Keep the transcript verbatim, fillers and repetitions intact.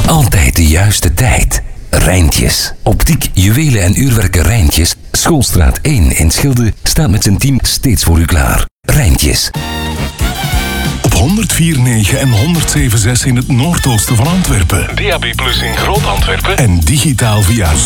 Altijd de juiste tijd. Rijntjes. Optiek, juwelen en uurwerken Rijntjes. Schoolstraat één in Schilde staat met zijn team steeds voor u klaar. Rijntjes. Op honderd vier komma negen en honderd zeven komma zes in het noordoosten van Antwerpen. D A B plus in Groot-Antwerpen. En digitaal via